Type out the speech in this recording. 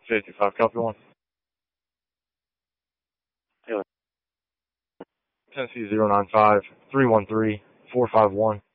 55, copy 1. Yeah. Tennessee 095 313 451.